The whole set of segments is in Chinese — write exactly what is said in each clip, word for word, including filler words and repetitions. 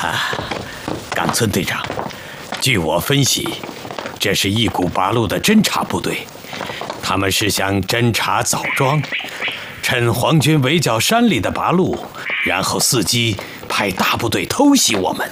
冈村队长，据我分析，这是一股八路的侦察部队，他们是想侦察枣庄，趁皇军围剿山里的八路，然后伺机派大部队偷袭我们。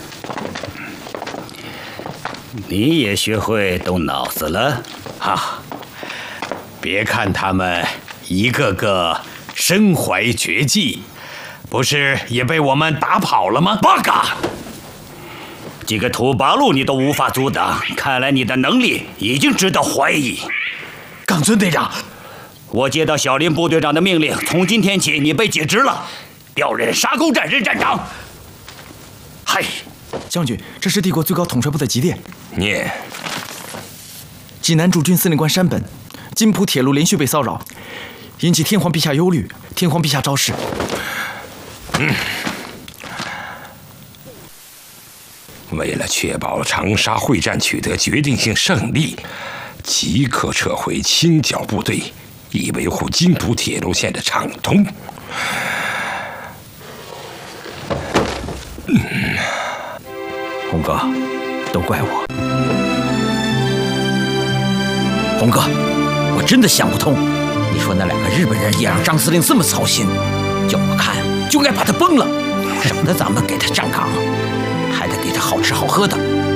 你也学会动脑子了啊！别看他们一个个身怀绝技，不是也被我们打跑了吗？ 八嘎！几个土八路你都无法阻挡，看来你的能力已经值得怀疑。 冈村队长， 我接到小林部队长的命令，从今天起你被解职了，调任沙沟站任站长。 嗨， 将军，这是帝国最高统帅部的急电。 念。 济南驻军司令官山本，津浦铁路连续被骚扰，引起天皇陛下忧虑。天皇陛下昭示。 嗯。为了确保长沙会战取得决定性胜利，即刻撤回清剿部队，以维护津浦铁路线的畅通。 嗯，红哥，都怪我。红哥，我真的想不通，你说那两个日本人也让张司令这么操心，要我看就该把他崩了，省得咱们给他站岗，还得给他好吃好喝的。